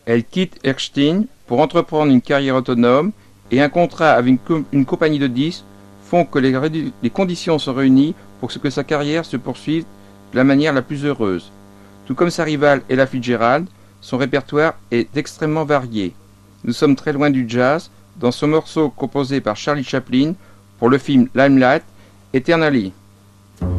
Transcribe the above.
Elle quitte Erskine pour entreprendre une carrière autonome et un contrat avec une compagnie de disques font que les conditions sont réunies pour que sa carrière se poursuive de la manière la plus heureuse. Tout comme sa rivale Ella Fitzgerald, son répertoire est extrêmement varié. Nous sommes très loin du jazz dans ce morceau composé par Charlie Chaplin pour le film Limelight, Eternally.